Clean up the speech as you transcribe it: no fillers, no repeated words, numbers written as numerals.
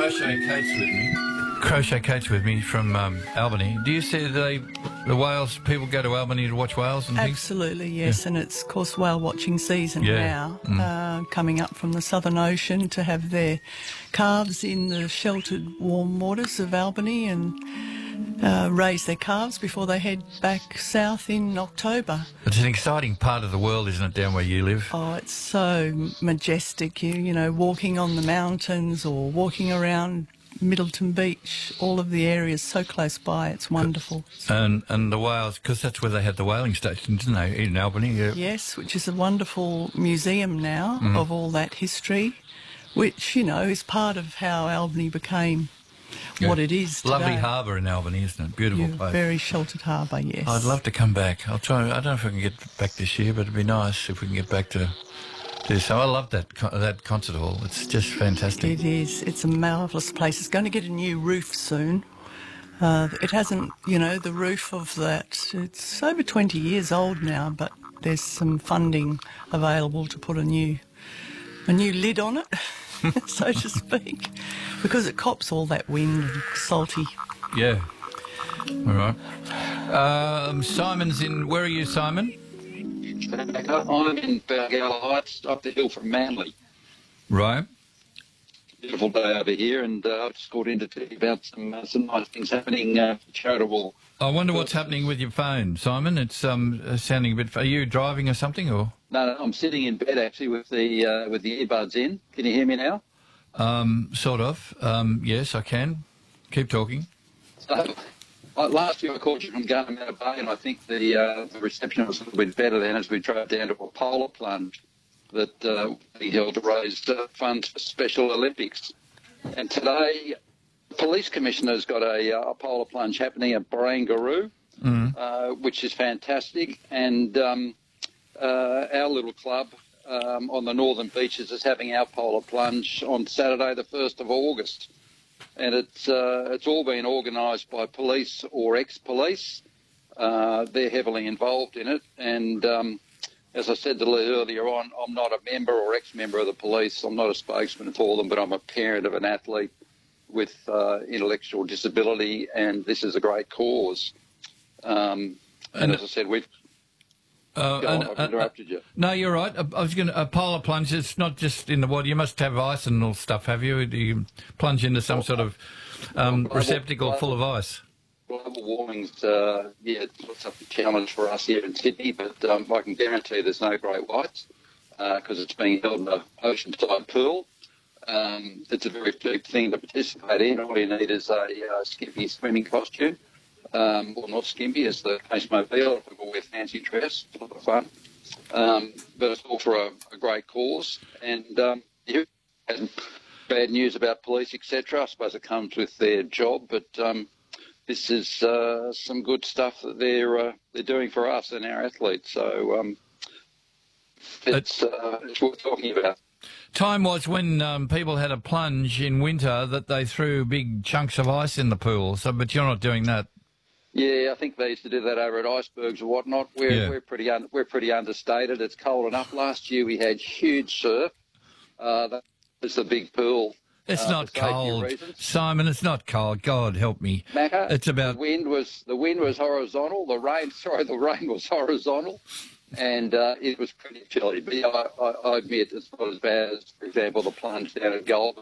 Crochet Kate's with me from Albany. Do you see the whales? People go to Albany to watch whales and things? Absolutely, yes. Yeah. And it's, of course, whale watching season now, coming up from the Southern Ocean to have their calves in the sheltered warm waters of Albany and raise their calves before they head back south in October. It's an exciting part of the world, isn't it, down where you live? Oh, it's so majestic, you know, walking on the mountains or walking around Middleton Beach, all of the areas so close by, it's wonderful. And the whales, because that's where they had the whaling station, didn't they, in Albany? Yeah. Yes, which is a wonderful museum now of all that history, which, you know, is part of how Albany became what it is today. Lovely harbour in Albany, isn't it? Beautiful place. Very sheltered harbour, yes. I'd love to come back. I'll try. I don't know if I can get back this year, but it'd be nice if we can get back to this. I love that concert hall. It's just fantastic. It is. It's a marvellous place. It's going to get a new roof soon. It hasn't, you know, the roof of that. It's over 20 years old now, but there's some funding available to put a new lid on it, so to speak, because it cops all that wind and salty. Yeah. All right. Simon's in. Where are you, Simon? I'm in Balgowlah Heights, up the hill from Manly. Right. Beautiful day over here, and I've just called in to tell you about some nice things happening. Charitable. I wonder what's happening with your phone, Simon. It's sounding a bit. Are you driving or something, or? No, I'm sitting in bed actually with the earbuds in. Can you hear me now? Sort of. Yes, I can. Keep talking. So, last year I called you from Gunnemanna Bay, and I think the reception was a little bit better then as we drove down to a polar plunge that we held to raise funds for Special Olympics. And today, the Police Commissioner's got a polar plunge happening at Barangaroo, which is fantastic. And our little club on the northern beaches is having our polar plunge on Saturday, the 1st of August. And it's all been organised by police or ex-police. They're heavily involved in it. And as I said to Lee earlier on, I'm not a member or ex-member of the police. I'm not a spokesman for them, but I'm a parent of an athlete with intellectual disability, and this is a great cause. And as I said, we've... I've interrupted you. No, you're right. I was going to... A polar plunge, it's not just in the water. You must have ice and all stuff, have you? Do you plunge into some sort of receptacle full of ice? Global warming's, it's a challenge for us here in Sydney, but I can guarantee there's no great whites because it's being held in an oceanside pool. It's a very cheap thing to participate in. All you need is a skimpy swimming costume. Well, not skimpy, as the case may be. A lot of people wear fancy dress. It's a lot of fun. But it's all for a great cause. And and bad news about police, etc. I suppose it comes with their job, but this is some good stuff that they're doing for us and our athletes. So it's worth talking about. Time was when people had a plunge in winter that they threw big chunks of ice in the pool. So, but you're not doing that. Yeah, I think they used to do that over at icebergs or whatnot. We're pretty understated. It's cold enough. Last year we had huge surf. That was the big pool. It's not cold, Simon. It's not cold. God help me. Macca, it's about the wind was horizontal. The rain was horizontal, and it was pretty chilly. But I admit it's not as bad as, for example, the plunge down at Goulburn